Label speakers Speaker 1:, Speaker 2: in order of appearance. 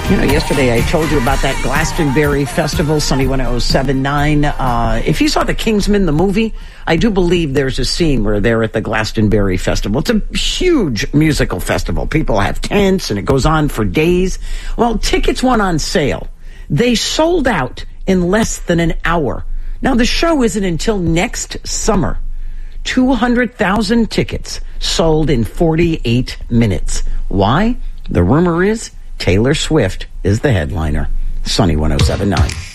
Speaker 1: Yesterday I told you about that Glastonbury Festival, Sunny 1079. If you saw The Kingsman, the movie, I do believe there's a scene where they're at the Glastonbury Festival. It's a huge musical festival. People have tents, and it goes on for days. Well, tickets went on sale. They sold out in less than an hour. Now, the show isn't until next summer. 200,000 tickets sold in 48 minutes. Why? The rumor is Taylor Swift is the headliner. Sunny 1079.